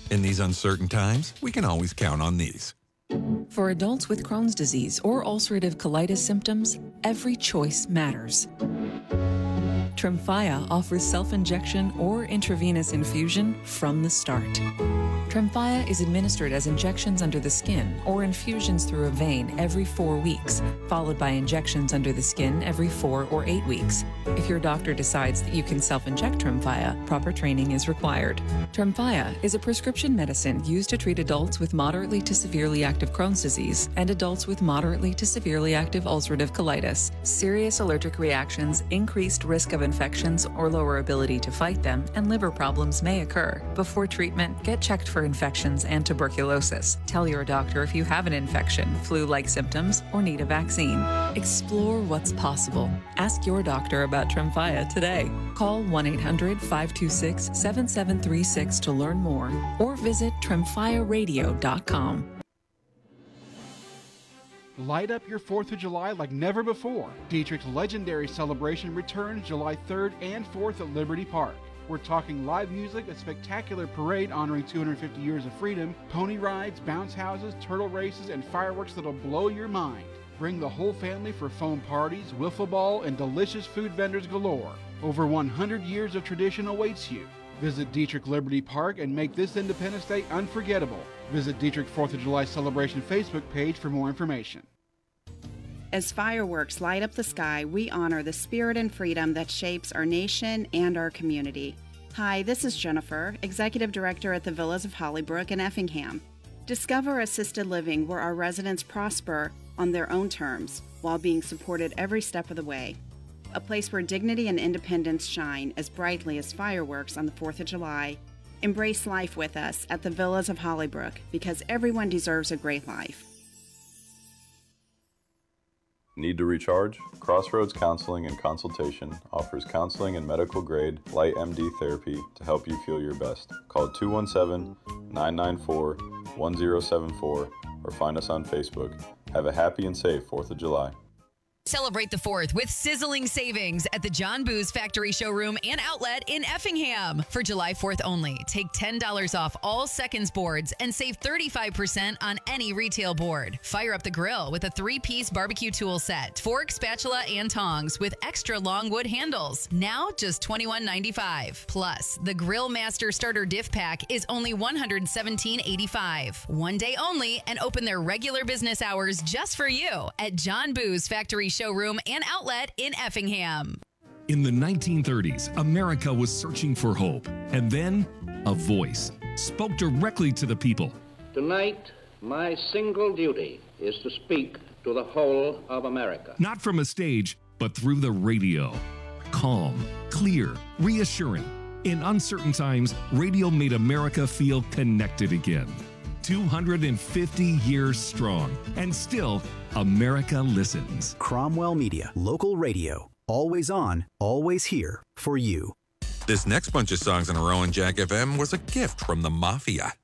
In these uncertain times, we can always count on these. For adults with Crohn's disease or ulcerative colitis symptoms, every choice matters. Tremfya offers self-injection or intravenous infusion from the start. Tremfya is administered as injections under the skin or infusions through a vein every 4 weeks, followed by injections under the skin every 4 or 8 weeks. If your doctor decides that you can self-inject Tremfya, proper training is required. Tremfya is a prescription medicine used to treat adults with moderately to severely active Crohn's disease and adults with moderately to severely active ulcerative colitis. Serious allergic reactions, increased risk of infections or lower ability to fight them, and liver problems may occur. Before treatment, get checked for infections and tuberculosis. Tell your doctor if you have an infection, flu-like symptoms, or need a vaccine. Explore what's possible. Ask your doctor about Tremfya today. Call 1-800-526-7736 to learn more or visit tremfyaradio.com. Light up your 4th of July like never before. Dietrich's legendary celebration returns July 3rd and 4th at Liberty Park. We're talking live music, a spectacular parade honoring 250 years of freedom, pony rides, bounce houses, turtle races, and fireworks that'll blow your mind. Bring the whole family for foam parties, wiffle ball, and delicious food vendors galore. Over 100 years of tradition awaits you. Visit Dietrich Liberty Park and make this Independence Day unforgettable. Visit Dietrich 4th of July Celebration Facebook page for more information. As fireworks light up the sky, we honor the spirit and freedom that shapes our nation and our community. Hi, this is Jennifer, Executive Director at the Villas of Hollybrook in Effingham. Discover assisted living where our residents prosper on their own terms while being supported every step of the way. A place where dignity and independence shine as brightly as fireworks on the 4th of July. Embrace life with us at the Villas of Hollybrook because everyone deserves a great life. Need to recharge? Crossroads Counseling and Consultation offers counseling and medical grade light MD therapy to help you feel your best. Call 217-994-1074 or find us on Facebook. Have a happy and safe 4th of July. Celebrate the 4th with sizzling savings at the John Boo's Factory Showroom and Outlet in Effingham. For July 4th only, take $10 off all seconds boards and save 35% on any retail board. Fire up the grill with a 3-piece barbecue tool set, fork, spatula, and tongs with extra long wood handles. Now just $21.95. Plus, the Grill Master Starter Diff Pack is only $117.85. One day only and open their regular business hours just for you at John Boo's Factory Showroom and Outlet in Effingham. In the 1930s, America was searching for hope. And then, a voice spoke directly to the people. Tonight, my single duty is to speak to the whole of America. Not from a stage, but through the radio. Calm, clear, reassuring. In uncertain times, radio made America feel connected again. 250 years strong, and still, America listens. Cromwell Media, local radio, always on, always here for you. This next bunch of songs on Rowan Jack FM was a gift from the Mafia.